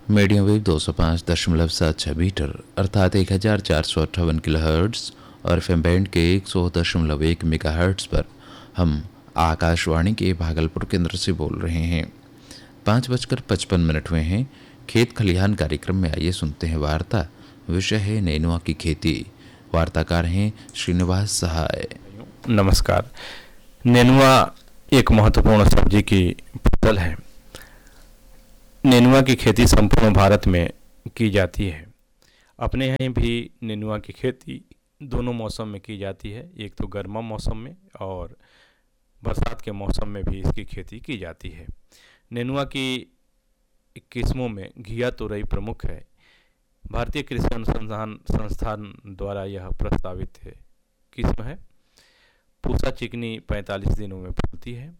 Medium wave 205.76 metre अर्थात 1458 kilohertz और FM band के 100.1 मेगाहर्ट्ज़ पर हम आकाशवाणी के भागलपुर केंद्र से बोल रहे हैं। 5:55 हुए हैं। खेत खलिहान कार्यक्रम में आइए सुनते हैं वार्ता। विषय है नेनुआ की खेती। वार्ताकार हैं श्रीनिवास सहाय। नमस्कार। नेनुआ एक महत्वपूर्ण सब्जी की फसल है। नेनुआ की खेती संपूर्ण भारत में की जाती है। अपने यहाँ भी नेनुआ की खेती दोनों मौसम में की जाती है, एक तो गर्मा मौसम में और बरसात के मौसम में भी इसकी खेती की जाती है। नेनुआ की किस्मों में घिया तोरई प्रमुख है। भारतीय कृषि अनुसंधान संस्थान द्वारा यह प्रस्तावित किस्म है। पूसा चिकनी 45 दिनों में फूलती है।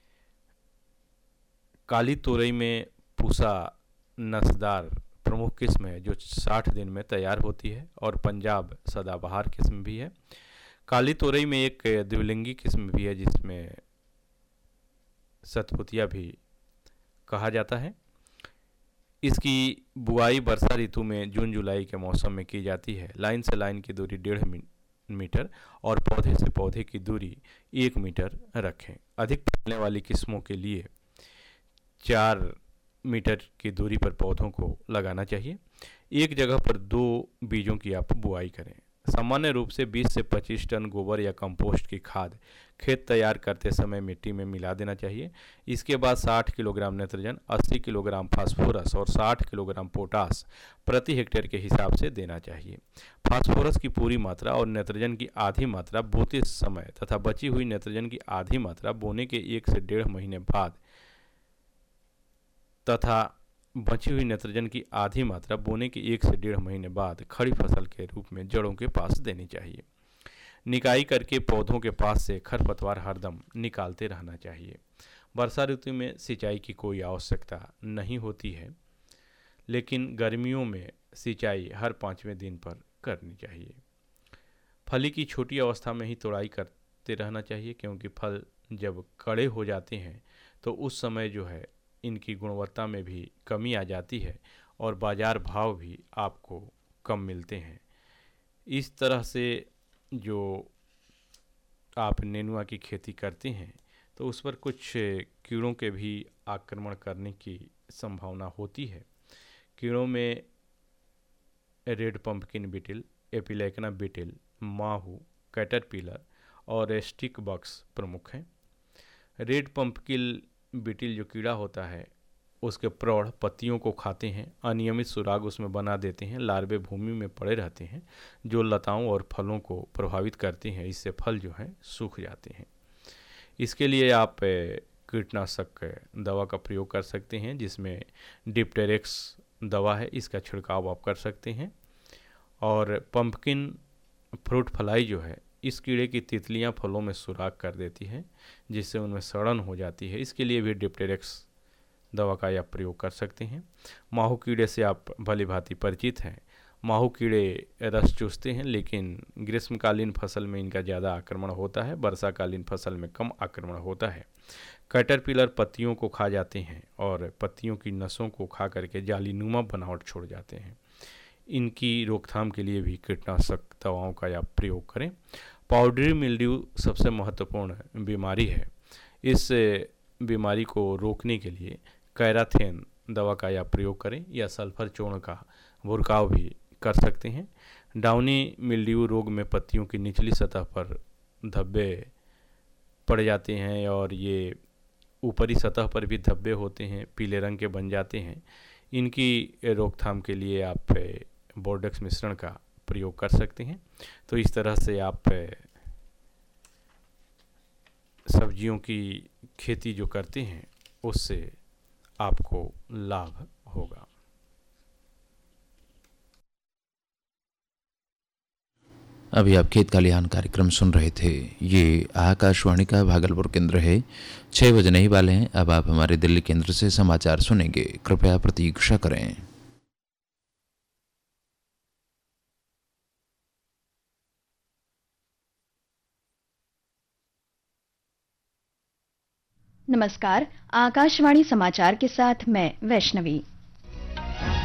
काली तोरई में पूसा नस्दार प्रमुख किस्म है जो 60 दिन में तैयार होती है और पंजाब सदाबहार किस्म भी है। काली तोरई में एक द्विलिंगी किस्म भी है जिसमें सतपुतिया भी कहा जाता है। इसकी बुआई वर्षा ऋतु में जून जुलाई के मौसम में की जाती है। लाइन से लाइन की दूरी 1.5 मीटर और पौधे से पौधे की दूरी 1 मीटर रखें। अधिक फैलने वाली किस्मों के लिए 4 मीटर की दूरी पर पौधों को लगाना चाहिए। एक जगह पर 2 बीजों की आप बुआई करें। सामान्य रूप से 20 से 25 टन गोबर या कंपोस्ट की खाद खेत तैयार करते समय मिट्टी में मिला देना चाहिए। इसके बाद 60 किलोग्राम नाइट्रोजन, 80 किलोग्राम फास्फोरस और 60 किलोग्राम पोटास प्रति हेक्टेयर के हिसाब से देना चाहिए। फास्फोरस की पूरी मात्रा और नाइट्रोजन की आधी मात्रा बोते समय तथा बची हुई नाइट्रोजन की आधी मात्रा बोने के 1 से 1.5 महीने बाद तथा बची हुई नाइट्रोजन की आधी मात्रा बोने के 1 से 1.5 महीने बाद खड़ी फसल के रूप में जड़ों के पास देनी चाहिए। निकाई करके पौधों के पास से खरपतवार हरदम निकालते रहना चाहिए। वर्षा ऋतु में सिंचाई की कोई आवश्यकता नहीं होती है, लेकिन गर्मियों में सिंचाई हर 5वें दिन पर करनी चाहिए। फली की छोटी अवस्था में ही तोड़ाई करते रहना चाहिए, क्योंकि फल जब कड़े हो जाते हैं तो उस समय जो है इनकी गुणवत्ता में भी कमी आ जाती है और बाज़ार भाव भी आपको कम मिलते हैं। इस तरह से जो आप नेनुआ की खेती करते हैं तो उस पर कुछ कीड़ों के भी आक्रमण करने की संभावना होती है। कीड़ों में रेड पंपकिन बीटल, एपिलेक्ना बीटल, माहू, कैटरपिलर और स्टिक बग्स प्रमुख हैं। रेड पंपकिन बीटल जो कीड़ा होता है उसके प्रौढ़ पत्तियों को खाते हैं, अनियमित सुराग उसमें बना देते हैं। लार्वे भूमि में पड़े रहते हैं जो लताओं और फलों को प्रभावित करते हैं। इससे फल जो है सूख जाते हैं। इसके लिए आप कीटनाशक दवा का प्रयोग कर सकते हैं, जिसमें डिप्टेरेक्स दवा है, इसका छिड़काव आप कर सकते हैं। और पंपकिन फ्रूट फ्लाई जो है, इस कीड़े की तितलियां फलों में सुराग कर देती हैं जिससे उनमें सड़न हो जाती है। इसके लिए भी डिप्टेरेक्स दवा का आप प्रयोग कर सकते हैं। माहू कीड़े से आप भली भांति परिचित हैं। माहू कीड़े रस चूसते हैं, लेकिन ग्रीष्मकालीन फसल में इनका ज़्यादा आक्रमण होता है, वर्षाकालीन फसल में कम आक्रमण होता है। कैटरपिलर पत्तियों को खा जाते हैं और पत्तियों की नसों को खा करके जालीनुमा बनावट छोड़ जाते हैं। इनकी रोकथाम के लिए भी कीटनाशक दवाओं का आप प्रयोग करें। पाउडरी मिल्ड्यू सबसे महत्वपूर्ण बीमारी है। इस बीमारी को रोकने के लिए कैराथेन दवा का आप प्रयोग करें या सल्फर चूर्ण का भुरकाव भी कर सकते हैं। डाउनी मिल्ड्यू रोग में पत्तियों की निचली सतह पर धब्बे पड़ जाते हैं और ये ऊपरी सतह पर भी धब्बे होते हैं, पीले रंग के बन जाते हैं। इनकी रोकथाम के लिए आप बोर्डेक्स मिश्रण का प्रयोग कर सकते हैं। तो इस तरह से आप सब्जियों की खेती जो करते हैं उससे आपको लाभ होगा। अभी आप खेत खलिहान कार्यक्रम सुन रहे थे। ये आकाशवाणी का भागलपुर केंद्र है। 6 बजने ही वाले हैं। अब आप हमारे दिल्ली केंद्र से समाचार सुनेंगे। कृपया प्रतीक्षा करें। नमस्कार, आकाशवाणी समाचार के साथ मैं वैष्णवी।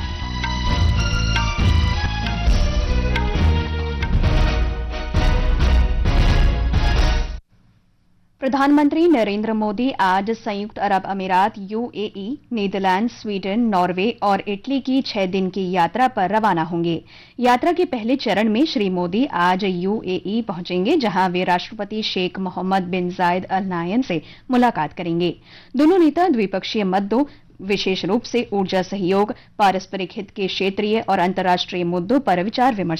प्रधानमंत्री नरेंद्र मोदी आज संयुक्त अरब अमीरात यूएई, नीदरलैंड, स्वीडन, नॉर्वे और इटली की 6 दिन की यात्रा पर रवाना होंगे। यात्रा के पहले चरण में श्री मोदी आज यूएई पहुंचेंगे, जहां वे राष्ट्रपति शेख मोहम्मद बिन जायद अल नाहयान से मुलाकात करेंगे। दोनों नेता द्विपक्षीय मुद्दों, विशेष रूप से ऊर्जा सहयोग, पारस्परिक हित के क्षेत्रीय और अंतर्राष्ट्रीय मुद्दों पर विचार विमर्श